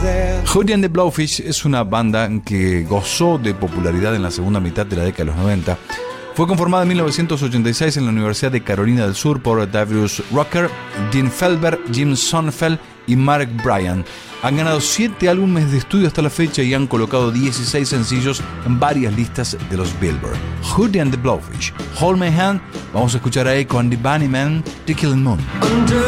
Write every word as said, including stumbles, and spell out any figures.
Hootie and the Blowfish es una banda que gozó de popularidad en la segunda mitad de la década de los noventa. Fue conformada en mil novecientos ochenta y seis en la Universidad de Carolina del Sur por Darius Rucker, Dean Felber, Jim Sonfeld y Mark Bryan. Han ganado siete álbumes de estudio hasta la fecha y han colocado dieciséis sencillos en varias listas de los Billboard. Hootie and the Blowfish, Hold My Hand. Vamos a escuchar ahí con The Bunnymen, The Killing Moon.